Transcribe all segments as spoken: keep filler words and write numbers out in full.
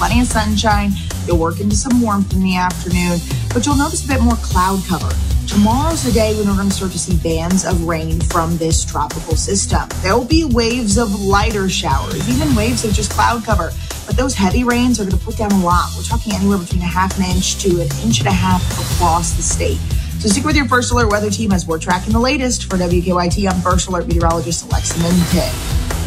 plenty of sunshine. You'll work into some warmth in the afternoon, but you'll notice a bit more cloud cover. Tomorrow's the day when we're going to start to see bands of rain from this tropical system. There will be waves of lighter showers, even waves of just cloud cover. But those heavy rains are going to put down a lot. We're talking anywhere between a half an inch to an inch and a half across the state. So stick with your First Alert weather team as we're tracking the latest. For W K Y T, I'm First Alert meteorologist Alexa Minton.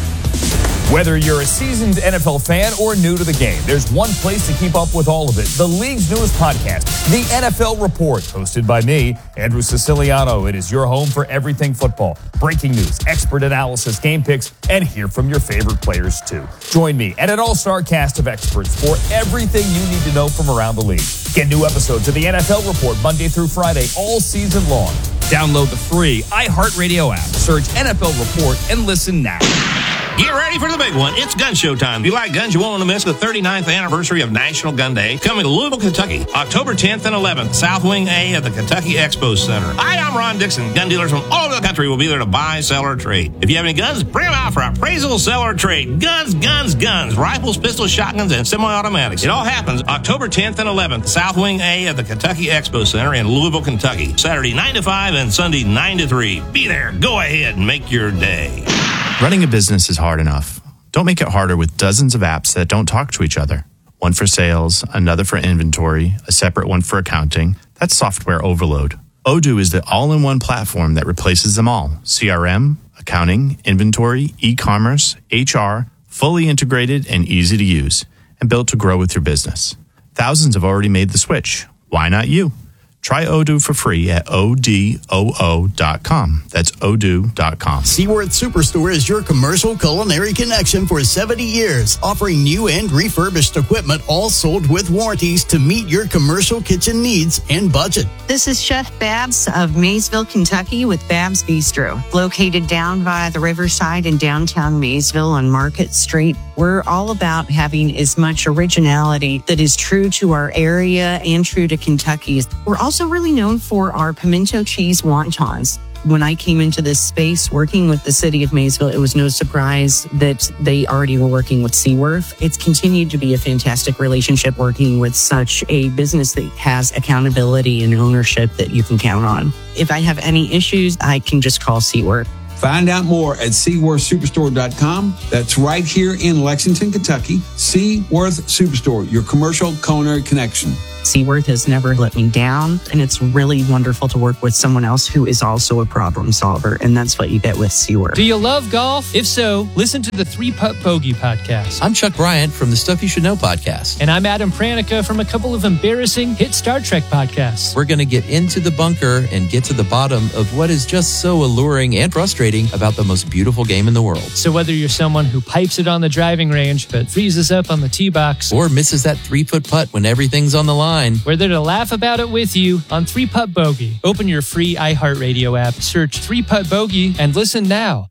Whether you're a seasoned N F L fan or new to the game, there's one place to keep up with all of it. The league's newest podcast, The N F L Report, hosted by me, Andrew Siciliano. It is your home for everything football. Breaking news, expert analysis, game picks, and hear from your favorite players, too. Join me and an all-star cast of experts for everything you need to know from around the league. Get new episodes of The N F L Report Monday through Friday all season long. Download the free iHeartRadio app. Search N F L Report and listen now. Get ready for the big one. It's gun show time. If you like guns, you won't want to miss the thirty-ninth anniversary of National Gun Day coming to Louisville, Kentucky, October tenth and eleventh, South Wing A at the Kentucky Expo Center. Hi, I'm Ron Dixon. Gun dealers from all over the country will be there to buy, sell, or trade. If you have any guns, bring them out for appraisal, sell, or trade. Guns, guns, guns. Rifles, pistols, shotguns, and semi-automatics. It all happens October tenth and eleventh, South Wing A at the Kentucky Expo Center in Louisville, Kentucky. Saturday nine to five and Sunday nine to three. Be there. Go ahead and make your day. Running a business is hard enough. Don't make it harder with dozens of apps that don't talk to each other. One for sales, another for inventory, a separate one for accounting. That's software overload. Odoo is the all-in-one platform that replaces them all. C R M, accounting, inventory, e-commerce, H R, fully integrated and easy to use, and built to grow with your business. Thousands have already made the switch. Why not you? Try Odoo for free at O D O O dot com. That's odoo dot com. Seaworth Superstore is your commercial culinary connection for seventy years, offering new and refurbished equipment, all sold with warranties to meet your commercial kitchen needs and budget. This is Chef Babs of Maysville, Kentucky with Babs Bistro. Located down by the riverside in downtown Maysville on Market Street, we're all about having as much originality that is true to our area and true to Kentucky. We're also really known for our pimento cheese wontons. When I came into this space working with the city of Maysville, it was no surprise that they already were working with Seaworth. It's continued to be a fantastic relationship working with such a business that has accountability and ownership that you can count on. If I have any issues, I can just call Seaworth. Find out more at seaworth superstore dot com. That's right here in Lexington, Kentucky. Seaworth Superstore, your commercial culinary connection. Seaworth has never let me down, and it's really wonderful to work with someone else who is also a problem solver, and that's what you get with Seaworth. Do you love golf? If so, listen to the Three Putt Bogey podcast. I'm Chuck Bryant from the Stuff You Should Know podcast. And I'm Adam Pranica from a couple of embarrassing hit Star Trek podcasts. We're going to get into the bunker and get to the bottom of what is just so alluring and frustrating about the most beautiful game in the world. So whether you're someone who pipes it on the driving range but freezes up on the tee box, or misses that three-foot putt when everything's on the line, we're there to laugh about it with you on Three Putt Bogey. Open your free iHeartRadio app, search Three Putt Bogey, and listen now.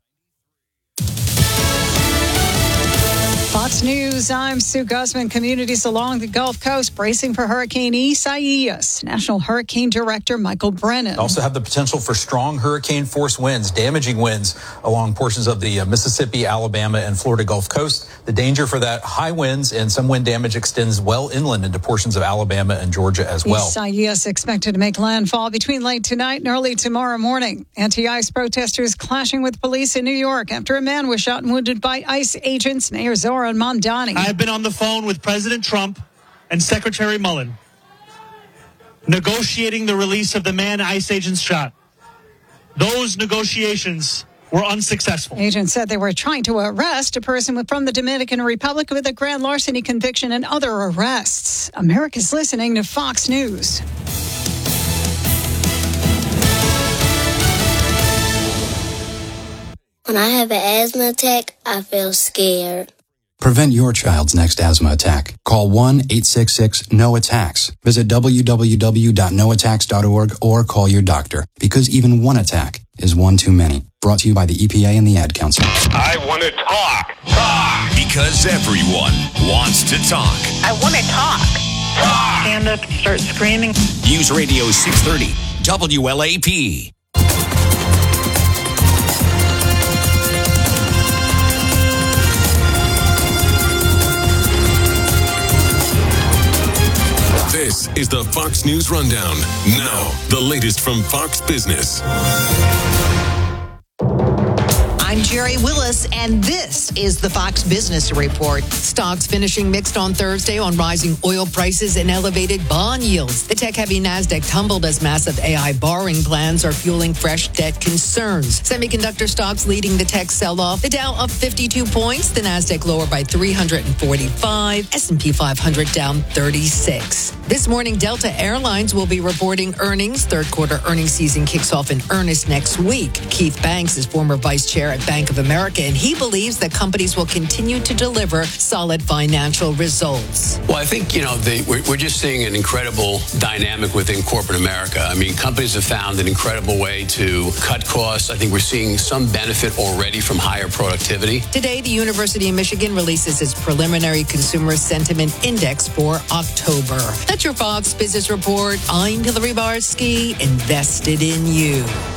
Fox News, I'm Sue Guzman. Communities along the Gulf Coast bracing for Hurricane Isaias. National Hurricane Director Michael Brennan. Also have the potential for strong hurricane-force winds, damaging winds along portions of the uh, Mississippi, Alabama, and Florida Gulf Coast. The danger for that, high winds and some wind damage extends well inland into portions of Alabama and Georgia as well. Isaias expected to make landfall between late tonight and early tomorrow morning. Anti-ICE protesters clashing with police in New York after a man was shot and wounded by ICE agents. Mayor Zoran Mamdani. I have been on the phone with President Trump and Secretary Mullen, negotiating the release of the man ICE agents shot. Those negotiations were unsuccessful. Agents said they were trying to arrest a person from the Dominican Republic with a grand larceny conviction and other arrests. America's listening to Fox News. When I have an asthma attack, I feel scared. Prevent your child's next asthma attack. Call one eight six six N O attacks. Visit w w w dot no attacks dot org or call your doctor, because even one attack is one too many. Brought to you by the E P A and the Ad Council. I want to talk. Talk. Because everyone wants to talk. I want to talk. Talk. Stand up, start screaming. News Radio six thirty, W L A P. This is the Fox News Rundown. Now, the latest from Fox Business. I'm Jerry Willis, and this is the Fox Business Report. Stocks finishing mixed on Thursday on rising oil prices and elevated bond yields. The tech-heavy NASDAQ tumbled as massive A I borrowing plans are fueling fresh debt concerns. Semiconductor stocks leading the tech sell-off. The Dow up fifty-two points, the NASDAQ lower by three hundred forty-five, S and P five hundred down thirty-six. This morning, Delta Airlines will be reporting earnings. Third quarter earnings season kicks off in earnest next week. Keith Banks is former vice chair at Bank of America, and he believes that companies will continue to deliver solid financial results. Well, I think, you know, the, we're, we're just seeing an incredible dynamic within corporate America. I mean, companies have found an incredible way to cut costs. I think we're seeing some benefit already from higher productivity. Today, the University of Michigan releases its preliminary consumer sentiment index for October. That's your Fox Business Report. I'm Hillary Barsky, invested in you.